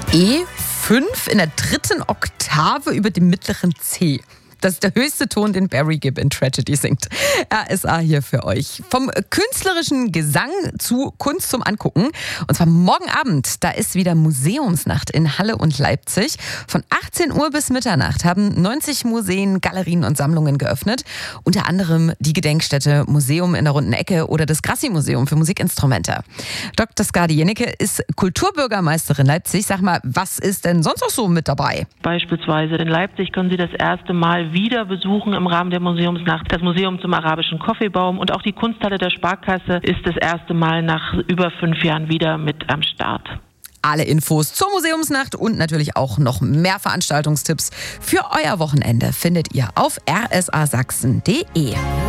E5 in der dritten Oktave über dem mittleren C. Das ist der höchste Ton, den Barry Gibb in Tragedy singt. RSA hier für euch. Vom künstlerischen Gesang zu Kunst zum Angucken. Und zwar morgen Abend. Da ist wieder Museumsnacht in Halle und Leipzig. Von 18 Uhr bis Mitternacht haben 90 Museen, Galerien und Sammlungen geöffnet. Unter anderem die Gedenkstätte Museum in der Runden Ecke oder das Grassi-Museum für Musikinstrumente. Dr. Skadi Jennecke ist Kulturbürgermeisterin Leipzig. Sag mal, was ist denn sonst noch so mit dabei? Beispielsweise in Leipzig können Sie das erste Mal wieder besuchen im Rahmen der Museumsnacht das Museum zum arabischen Kaffeebaum und auch die Kunsthalle der Sparkasse ist das erste Mal nach über 5 Jahren wieder mit am Start. Alle Infos zur Museumsnacht und natürlich auch noch mehr Veranstaltungstipps für euer Wochenende findet ihr auf rsasachsen.de.